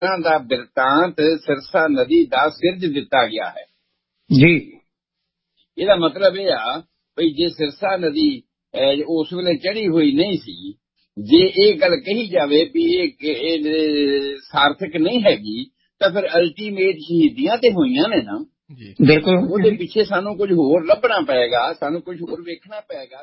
ਦਾ ਬਿਰਤਾਂਤ ਸਿਰਸਾ ਨਦੀ ਦਾ ਸਿਰਜ ਦਿੱਤਾ ਗਿਆ ਹੈ ਜੀ। ਇਹਦਾ ਮਤਲਬ ਇਹ ਆ ਵੀ ਜੇ ਸਿਰਸਾ ਨਦੀ ਉਸ ਵੇਲੇ ਚੜੀ ਹੋਈ ਨਹੀਂ ਸੀ, ਜੇ ਇਹ ਗੱਲ ਕਹੀ ਜਾਵੇ ਵੀ ਇਹ ਸਾਰਥਕ ਨਹੀਂ ਹੈਗੀ, ਤਾਂ ਫਿਰ ਅਲਟੀਮੇਟ ਸ਼ਹੀਦੀਆਂ ਤੇ ਹੋਈਆਂ ਨੇ ਨਾ। ਬਿਲਕੁਲ। ਉਹਦੇ ਪਿੱਛੇ ਸਾਨੂੰ ਕੁਝ ਹੋਰ ਲੱਭਣਾ ਪਏਗਾ, ਸਾਨੂੰ ਕੁਝ ਹੋਰ ਵੇਖਣਾ ਪਏਗਾ।